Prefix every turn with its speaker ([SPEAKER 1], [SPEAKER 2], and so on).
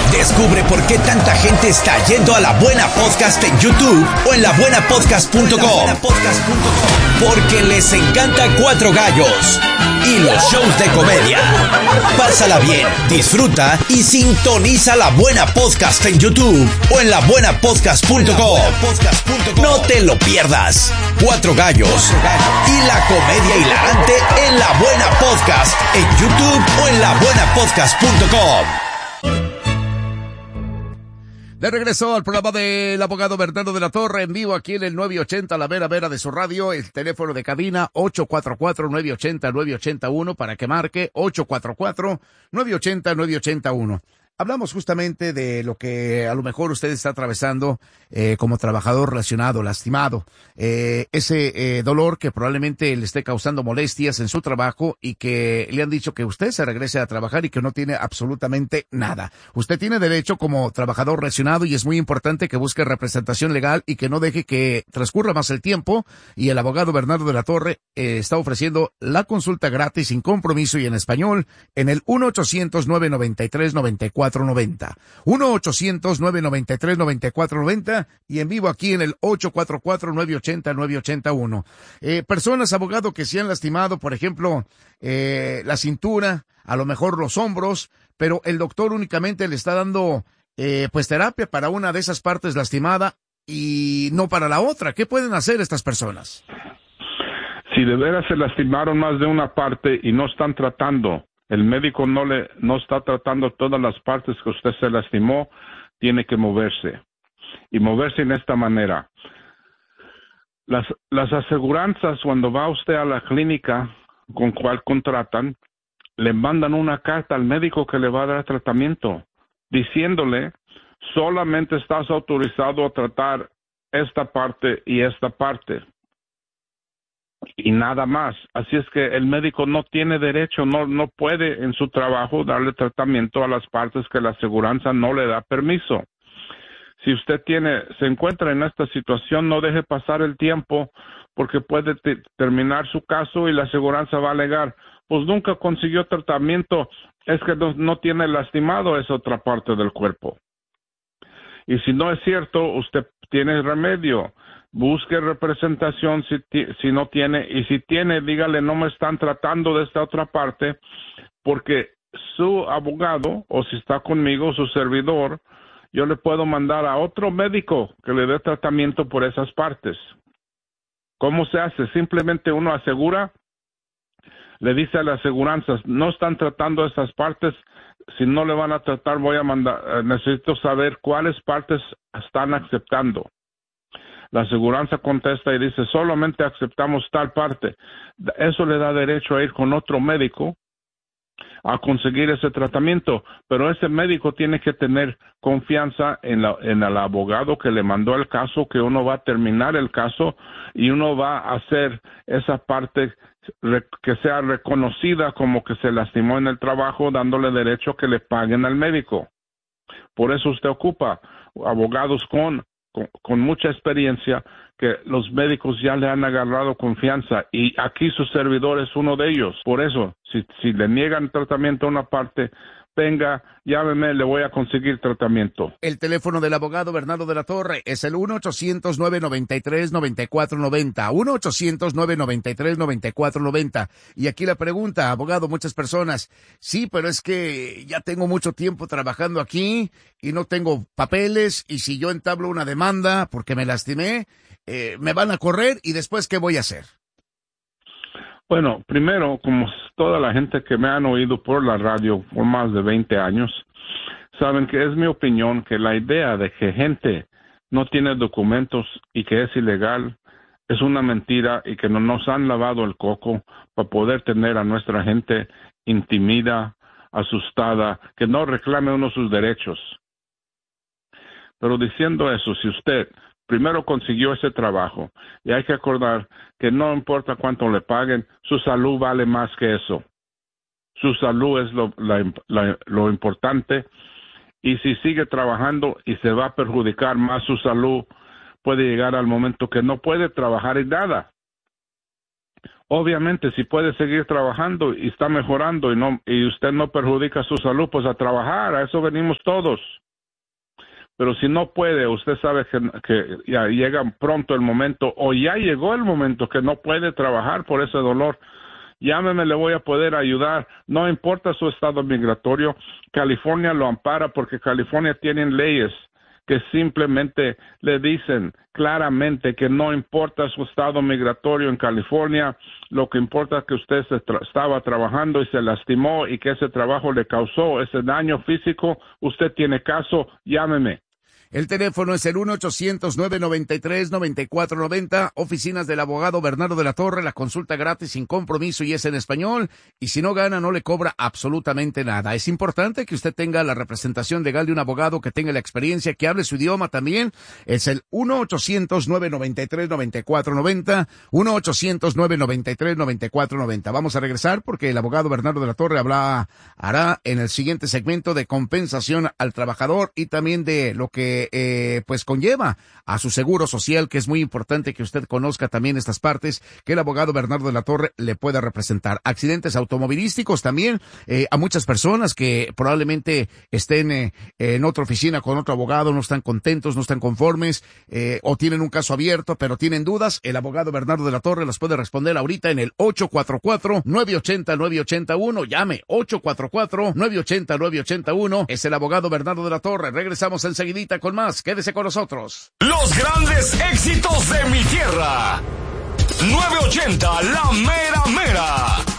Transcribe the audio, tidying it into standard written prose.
[SPEAKER 1] Descubre por qué tanta gente está yendo a La Buena Podcast en YouTube o en labuenapodcast.com. Porque les encanta Cuatro Gallos y los shows de comedia. Pásala bien, disfruta y sintoniza La Buena Podcast en YouTube o en labuenapodcast.com. No te lo pierdas. Cuatro Gallos y la comedia hilarante en La Buena Podcast en YouTube o en labuenapodcast.com.
[SPEAKER 2] De regreso al programa del abogado Bernardo de la Torre, en vivo aquí en el 980, la vera vera de su radio, el teléfono de cabina 844-980-981 para que marque 844-980-981. Hablamos justamente de lo que a lo mejor usted está atravesando como trabajador relacionado, lastimado. Ese dolor que probablemente le esté causando molestias en su trabajo y que le han dicho que usted se regrese a trabajar y que no tiene absolutamente nada. Usted tiene derecho como trabajador relacionado y es muy importante que busque representación legal y que no deje que transcurra más el tiempo. Y el abogado Bernardo de la Torre está ofreciendo la consulta gratis sin compromiso y en español en el 1-800-993-9490. 1-800-993-9490 y en vivo aquí en el 844-980-981. Personas, abogado, que se han lastimado, por ejemplo, la cintura, a lo mejor los hombros, pero el doctor únicamente le está dando pues terapia para una de esas partes lastimada y no para la otra. ¿Qué pueden hacer estas personas?
[SPEAKER 3] Si de veras se lastimaron más de una parte y no están tratando, el médico no está tratando todas las partes que usted se lastimó, tiene que moverse. Y moverse en esta manera. Las aseguranzas, cuando va usted a la clínica con cual contratan, le mandan una carta al médico que le va a dar tratamiento, diciéndole, solamente estás autorizado a tratar esta parte y esta parte. Y nada más. Así es que el médico no tiene derecho, no puede en su trabajo darle tratamiento a las partes que la aseguranza no le da permiso. Si usted se encuentra en esta situación, no deje pasar el tiempo porque puede terminar su caso y la aseguranza va a alegar, pues nunca consiguió tratamiento, es que no tiene lastimado esa otra parte del cuerpo. Y si no es cierto, usted tiene remedio. Busque representación si no tiene, y si tiene, dígale, no me están tratando de esta otra parte, porque su abogado, o si está conmigo, su servidor, yo le puedo mandar a otro médico que le dé tratamiento por esas partes. ¿Cómo se hace? Simplemente uno asegura, le dice a las aseguranzas, no están tratando esas partes, si no le van a tratar, voy a mandar, necesito saber cuáles partes están aceptando. La aseguranza contesta y dice, solamente aceptamos tal parte. Eso le da derecho a ir con otro médico a conseguir ese tratamiento, pero ese médico tiene que tener confianza en el abogado que le mandó el caso, que uno va a terminar el caso y uno va a hacer esa parte que sea reconocida como que se lastimó en el trabajo, dándole derecho a que le paguen al médico. Por eso usted ocupa abogados con mucha experiencia, que los médicos ya le han agarrado confianza, y aquí su servidor es uno de ellos. Por eso, si le niegan tratamiento a una parte, venga, llámeme, le voy a conseguir tratamiento.
[SPEAKER 2] El teléfono del abogado Bernardo de la Torre es el 1-800-993-9490, 1-800-993-9490. Y aquí la pregunta, abogado, muchas personas, sí, pero es que ya tengo mucho tiempo trabajando aquí y no tengo papeles, y si yo entablo una demanda porque me lastimé, me van a correr, y después, ¿qué voy a hacer?
[SPEAKER 3] Bueno, primero, como toda la gente que me han oído por la radio por más de 20 años, saben que es mi opinión que la idea de que gente no tiene documentos y que es ilegal es una mentira, y que no nos han lavado el coco para poder tener a nuestra gente intimida, asustada, que no reclame uno sus derechos. Pero diciendo eso, si usted primero consiguió ese trabajo, y hay que acordar que no importa cuánto le paguen, su salud vale más que eso. Su salud es lo importante, y si sigue trabajando y se va a perjudicar más su salud, puede llegar al momento que no puede trabajar en nada. Obviamente, si puede seguir trabajando y está mejorando y usted no perjudica su salud, pues a trabajar, a eso venimos todos. Pero si no puede, usted sabe que ya llega pronto el momento, o ya llegó el momento que no puede trabajar por ese dolor, llámeme, le voy a poder ayudar. No importa su estado migratorio, California lo ampara porque California tiene leyes que simplemente le dicen claramente que no importa su estado migratorio en California, lo que importa es que usted estaba trabajando y se lastimó y que ese trabajo le causó ese daño físico. Usted tiene caso, llámeme.
[SPEAKER 2] El teléfono es el 1-800-993-9490, oficinas del abogado Bernardo de la Torre, la consulta gratis sin compromiso y es en español, y si no gana no le cobra absolutamente nada. Es importante que usted tenga la representación legal de un abogado que tenga la experiencia, que hable su idioma también. Es el 1-800-993-9490, 1-800-993-9490. Vamos a regresar porque el abogado Bernardo de la Torre hará en el siguiente segmento de compensación al trabajador y también de lo que pues conlleva a su seguro social, que es muy importante que usted conozca también estas partes, que el abogado Bernardo de la Torre le pueda representar. Accidentes automovilísticos también, a muchas personas que probablemente estén en otra oficina con otro abogado, no están contentos, no están conformes, o tienen un caso abierto, pero tienen dudas, el abogado Bernardo de la Torre las puede responder ahorita en el 844-980-9881, llame 844-980-9881, es el abogado Bernardo de la Torre. Regresamos enseguidita con más, quédese con nosotros.
[SPEAKER 1] Los grandes éxitos de mi tierra. 980, la mera mera.